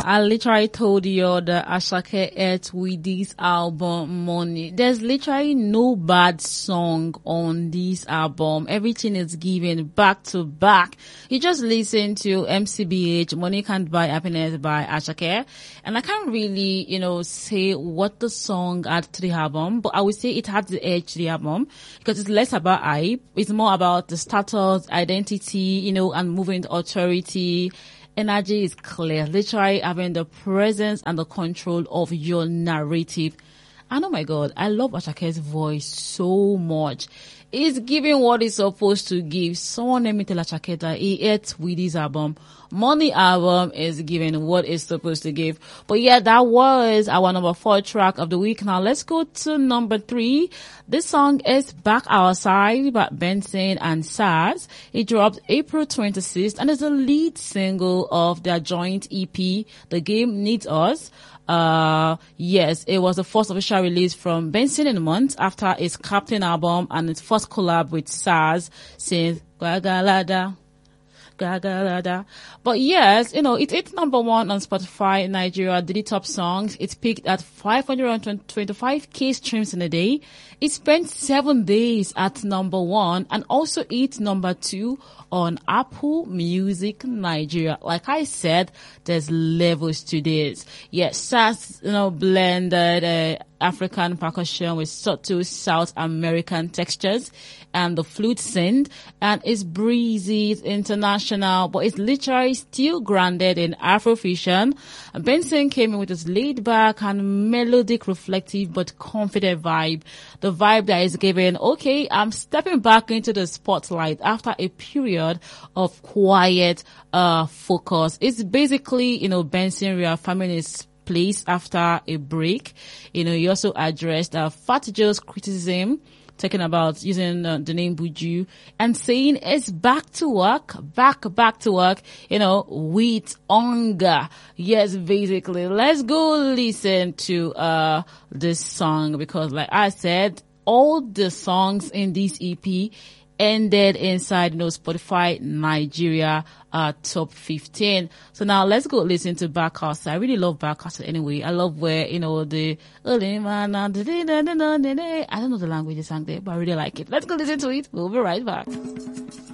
I literally told you that Asake ate with this album Money. There's literally no bad song on this album. Everything is given back to back. You just listen to MCBH, Money Can't Buy Happiness by Asake. And I can't really, say what the song adds to the album, but I would say it has the edge to the album because it's less about hype. It's more about the status, identity, and moving authority. Energy is clear, literally having the presence and the control of your narrative. And oh my God, I love Asake's voice so much. He's giving what he's supposed to give. Someone let me tell Asake that he ate with his album. Money album is giving what it's supposed to give. But yeah, that was our number 4 track of the week. Now let's go to number 3. This song is Back Our Side by Benson and Saz. It dropped April 26th and is the lead single of their joint EP, The Game Needs Us. Yes, it was the first official release from Benson in a month after his Captain album and its first collab with Saz since Gagalada. But yes, it's number 1 on Spotify Nigeria Daily Top Songs. It peaked at 525k streams in a day. It spent 7 days at number 1 and also hit number 2 on Apple Music Nigeria. Like I said, there's levels to this. Yes, Saz, blended African percussion with subtle South American textures and the flute synth, and it's breezy, it's international, but it's literally still grounded in Afrofusion. Benson came in with his laid back and melodic, reflective but confident vibe. The vibe that is given, okay, I'm stepping back into the spotlight after a period of quiet focus. It's basically, Benson reaffirming his place after a break. He also addressed Fat Joe's criticism, talking about using the name Buju and saying it's back to work, with hunger. Yes, basically. Let's go listen to this song because like I said, all the songs in this EP ended inside, Spotify Nigeria top 15. So now let's go listen to Back House. I really love Back House anyway. I love where, I don't know the language they sang there, but I really like it. Let's go listen to it. We'll be right back.